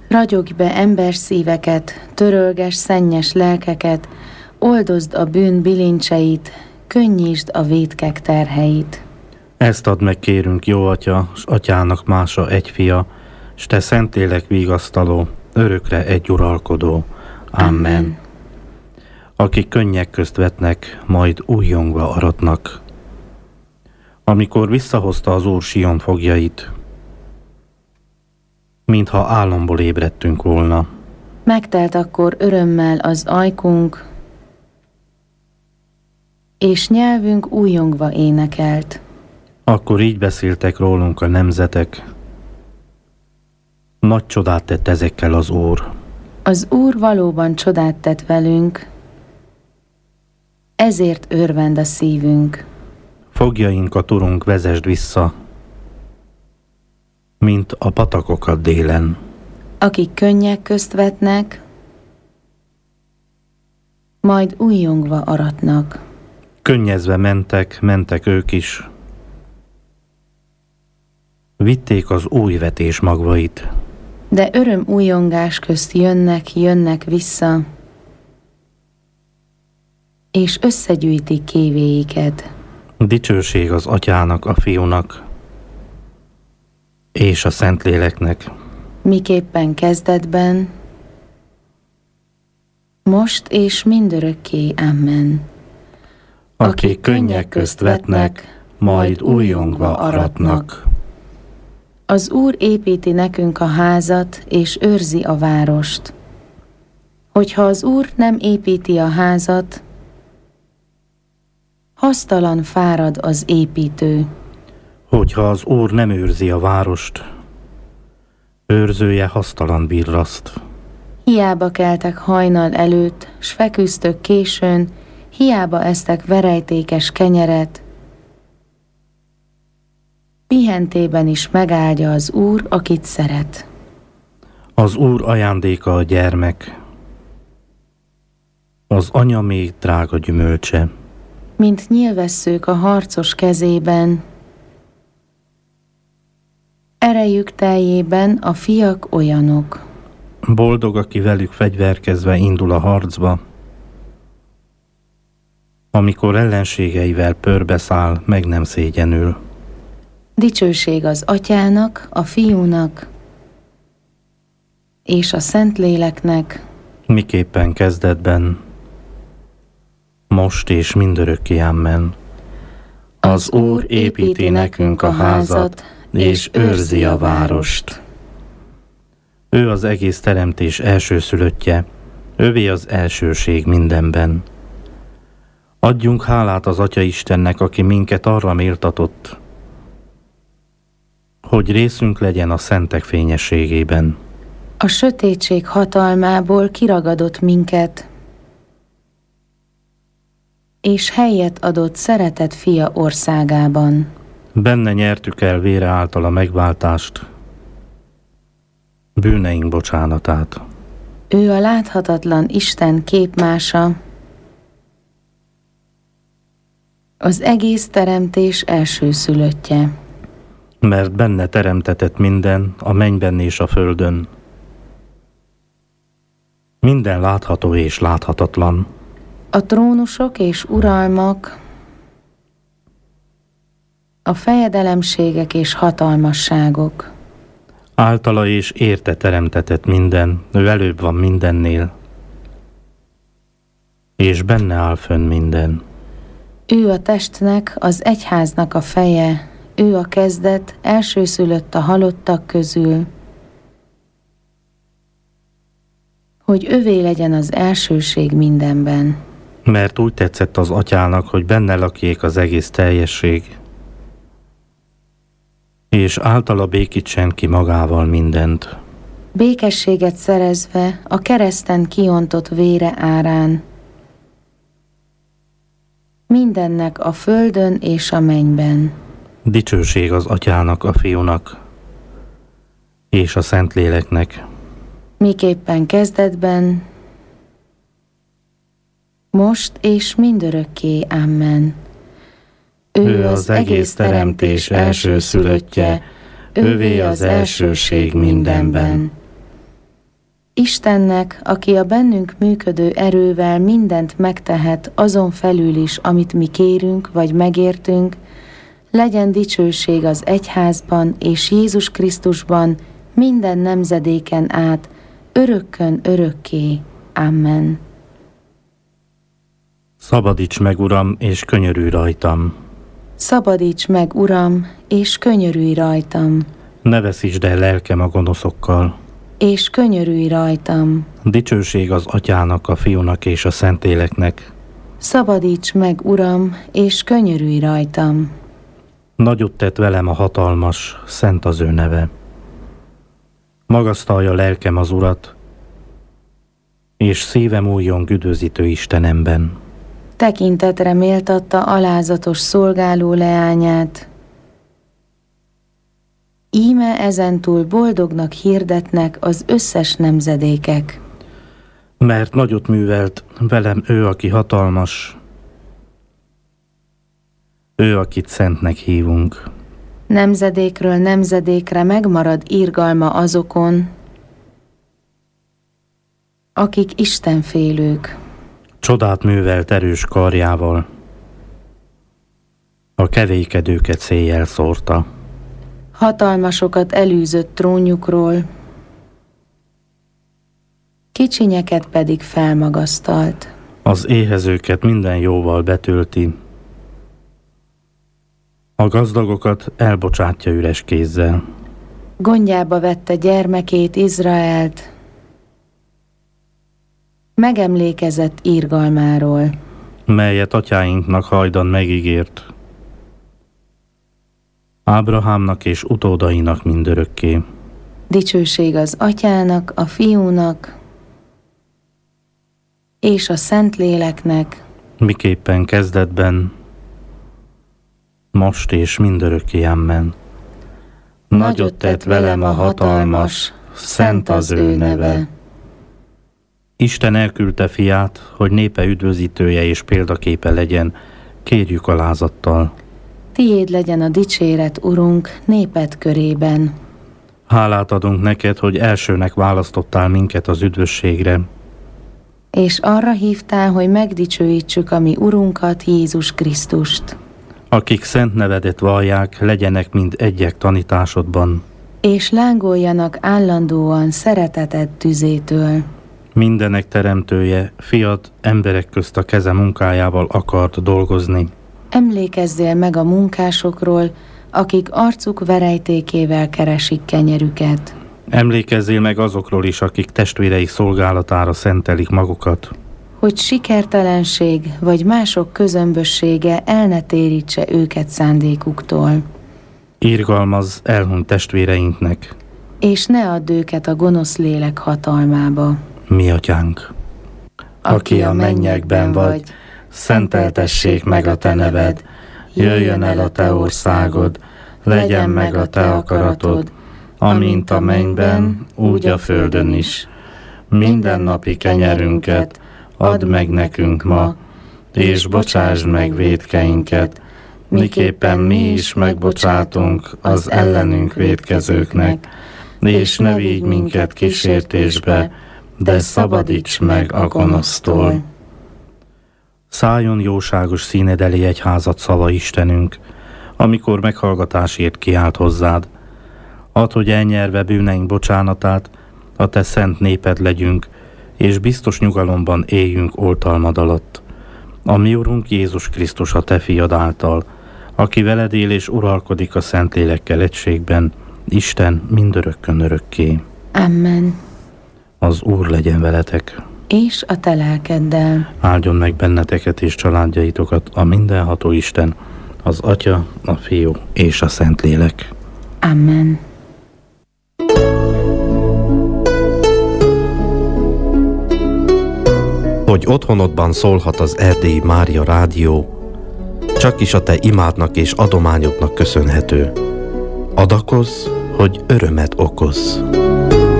Ragyogj be emberszíveket, törölges szennyes lelkeket, oldozd a bűn bilincseit, könnyítsd a vétkek terheit. Ezt add meg, kérünk, jó Atya, s Atyának mása egy fia, s te Szentlélek vigasztaló, örökre egy uralkodó. Amen. Akik könnyek közt vetnek, majd újjongva aratnak. Amikor visszahozta az Úr Sion fogjait, mintha álomból ébredtünk volna. Megtelt akkor örömmel az ajkunk, és nyelvünk újjongva énekelt. Akkor így beszéltek rólunk a nemzetek. Nagy csodát tett ezekkel az Úr. Az Úr valóban csodát tett velünk, ezért örvend a szívünk. Fogjainkat, Urunk, vezesd vissza, mint a patakokat délen. Akik könnyek közt vetnek, majd újjongva aratnak. Könnyezve mentek ők is. Vitték az új vetés magvait. De öröm újongás közt jönnek vissza, és összegyűjtik kévéiket. Dicsőség az Atyának, a Fiúnak és a Szentléleknek. Miképpen kezdetben, most és mindörökké. Amen. Akik könnyek közt vetnek, majd újjongva aratnak. Az Úr építi nekünk a házat, és őrzi a várost. Hogyha az Úr nem építi a házat, hasztalan fárad az építő. Hogyha az Úr nem őrzi a várost, őrzője hasztalan virraszt. Hiába keltek hajnal előtt, s feküztök későn, hiába esztek verejtékes kenyeret. Pihentében is megáldja az Úr, akit szeret. Az Úr ajándéka a gyermek, az anya még drága gyümölcse. Mint nyílvesszők a harcos kezében, erejük teljében a fiak olyanok. Boldog, aki velük fegyverkezve indul a harcba, amikor ellenségeivel pörbeszáll, meg nem szégyenül. Dicsőség az Atyának, a Fiúnak és a Szentléleknek, miképpen kezdetben, most és mindörökké. Amen. Az Úr építi nekünk a házat, és őrzi a várost. Ő az egész teremtés elsőszülöttje, övé az elsőség mindenben. Adjunk hálát az Atya Istennek, aki minket arra méltatott, hogy részünk legyen a szentek fényességében. A sötétség hatalmából kiragadott minket, és helyet adott szeretett fia országában. Benne nyertük el vére által a megváltást, bűneink bocsánatát. Ő a láthatatlan Isten képmása, az egész teremtés elsőszülöttje. Mert benne teremtetett minden, a mennyben és a földön. Minden látható és láthatatlan. A trónusok és uralmak, a fejedelemségek és hatalmasságok. Általa és érte teremtetett minden, ő előbb van mindennél, és benne áll fönn minden. Ő a testnek, az egyháznak a feje, ő a kezdet, elsőszülött a halottak közül, hogy övé legyen az elsőség mindenben. Mert úgy tetszett az Atyának, hogy benne lakjék az egész teljesség, és általa békítsen ki magával mindent. Békességet szerezve a kereszten kiontott vére árán, mindennek a földön és a mennyben. Dicsőség az Atyának, a Fiúnak és a Szentléleknek. Miképpen kezdetben, most és mindörökké. Amen. Ő az egész teremtés elsőszülöttje, ővé az elsőség mindenben. Istennek, aki a bennünk működő erővel mindent megtehet azon felül is, amit mi kérünk vagy megértünk, legyen dicsőség az egyházban és Jézus Krisztusban minden nemzedéken át, örökkön örökké. Amen. Szabadíts meg, Uram, és könyörülj rajtam. Szabadíts meg, Uram, és könyörülj rajtam. Ne veszítsd el lelkem a gonoszokkal. És könyörülj rajtam. Dicsőség az Atyának, a Fiúnak és a Szentléleknek. Szabadíts meg, Uram, és könyörülj rajtam. Nagyot tett velem a hatalmas, szent az ő neve. Magasztalja lelkem az Urat, és szívem újjon üdvözítő Istenemben. Tekintetre méltatta alázatos szolgáló leányát. Íme ezentúl boldognak hirdetnek az összes nemzedékek. Mert nagyot művelt velem ő, aki hatalmas, ő, akit szentnek hívunk. Nemzedékről nemzedékre megmarad irgalma azokon, akik istenfélők. Csodát művelt erős karjával, a kevékedőket széjjel szórta. Hatalmasokat elűzött trónjukról, kicsinyeket pedig felmagasztalt. Az éhezőket minden jóval betölti, a gazdagokat elbocsátja üres kézzel. Gondjába vette gyermekét, Izraelt, megemlékezett irgalmáról, melyet atyáinknak hajdan megígért, Ábrahámnak és utódainak mindörökké. Dicsőség az Atyának, a Fiúnak és a Szentléleknek, miképpen kezdetben, most és mindörökké. Amen. Nagyot tett velem a hatalmas, szent az ő neve. Isten elküldte fiát, hogy népe üdvözítője és példaképe legyen, kérjük alázattal. Tiéd legyen a dicséret, Urunk, néped körében. Hálát adunk neked, hogy elsőnek választottál minket az üdvösségre. És arra hívtál, hogy megdicsőítsük a mi Urunkat, Jézus Krisztust. Akik szent nevedet vallják, legyenek mind egyek tanításodban. És lángoljanak állandóan szereteted tüzétől. Mindenek teremtője, fiad emberek közt a keze munkájával akart dolgozni. Emlékezzél meg a munkásokról, akik arcuk verejtékével keresik kenyerüket. Emlékezzél meg azokról is, akik testvéreik szolgálatára szentelik magukat. Hogy sikertelenség vagy mások közömbössége el ne térítse őket szándékuktól. Irgalmazz elhunyt testvéreinknek. És ne add őket a gonosz lélek hatalmába. Mi atyánk, aki a mennyekben vagy, szenteltessék meg a te neved, jöjjön el a te országod, legyen meg a te akaratod, amint a mennyben, úgy a földön is. Mindennapi kenyerünket add meg nekünk ma, és bocsásd meg vétkeinket, miképpen mi is megbocsátunk az ellenünk vétkezőknek, és ne vigy minket kísértésbe, de szabadíts meg a gonosztól. Szálljon jóságos színed elé egyházat szava Istenünk, amikor meghallgatásért kiált hozzád. Add, hogy elnyerve bűneink bocsánatát, a te szent néped legyünk, és biztos nyugalomban éljünk oltalmad alatt. A mi Urunk Jézus Krisztus a te fiad által, aki veled él és uralkodik a Szentlélekkel egységben, Isten mindörökkön örökké. Amen. Az Úr legyen veletek. És a te lelkeddel. Áldjon meg benneteket és családjaitokat a mindenható Isten, az Atya, a Fiú és a Szentlélek. Amen. Hogy otthonodban szólhat az Erdélyi Mária Rádió, csak is a te imádnak és adományodnak köszönhető. Adakozz, hogy örömet okozz.